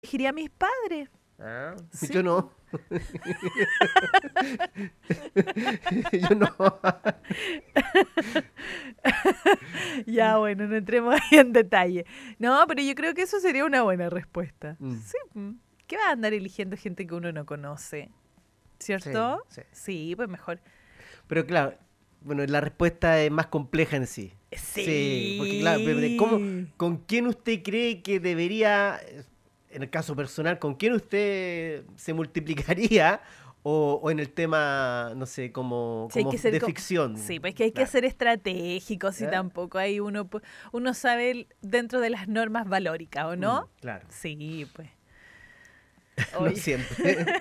elegiría a mis padres. Ah, Sí. yo no. Yo no. Ya, bueno, no entremos ahí en detalle. No, pero yo creo que eso sería una buena respuesta. Mm, Sí. ¿Qué va a andar eligiendo gente que uno no conoce? sí, ¿Cierto? sí. Sí, pues mejor. Pero claro, bueno, la respuesta es más compleja en sí. Sí, porque claro, ¿cómo, Sí. con quién usted cree que debería, en el caso personal, con quién usted se multiplicaría o en el tema, no sé, como, Sí, hay que ser de ficción? sí, pues que hay que Claro. ser estratégico, si ¿Eh? tampoco hay uno sabe dentro de las normas valóricas, ¿o no? Claro, Sí, pues. no Oye, siempre.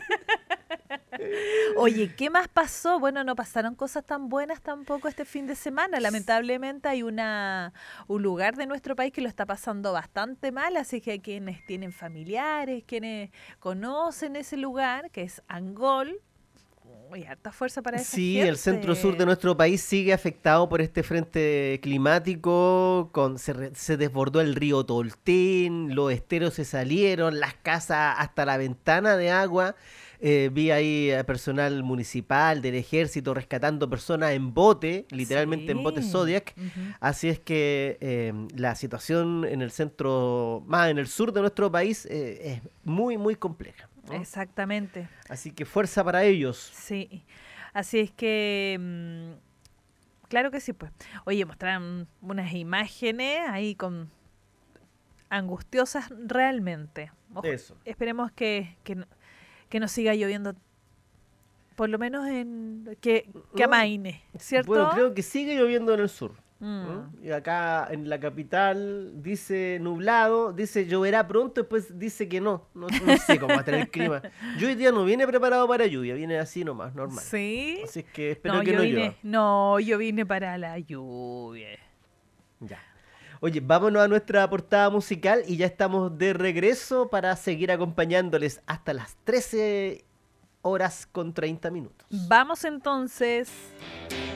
oye, ¿qué más pasó? Bueno, no pasaron cosas tan buenas tampoco este fin de semana. Lamentablemente hay un lugar de nuestro país que lo está pasando bastante mal, así que quienes tienen familiares, quienes conocen ese lugar, que es Angol, uy, harta fuerza para esa Sí, el centro sur de gente. nuestro país sigue afectado por este frente climático, se desbordó el río Tolten, los esteros se salieron, las casas hasta la ventana de agua. Vi ahí a personal municipal, del ejército, rescatando personas en bote, literalmente en bote Sí. Zodiac. Ujú. Así es que la situación en el centro, más en el sur de nuestro país, es muy, muy compleja, ¿no? Exactamente. Así que fuerza para ellos. Sí. Así es que, claro que sí, pues. Oye, mostraron unas imágenes ahí con angustiosas realmente. Eso. Esperemos que no siga lloviendo, por lo menos que No, amaine, bueno, ¿cierto? creo que sigue lloviendo en el sur. ¿No? Mm. Y acá en la capital dice nublado, dice lloverá pronto, después dice que no. No sé cómo va a estar el clima. Yo hoy día no viene preparado para lluvia, viene así nomás, normal. Sí. Así es que No, espero que no llueva. yo vine para la lluvia. Ya. Oye, vámonos a nuestra portada musical y ya estamos de regreso para seguir acompañándoles hasta las 13 horas con 30 minutos. Vamos entonces.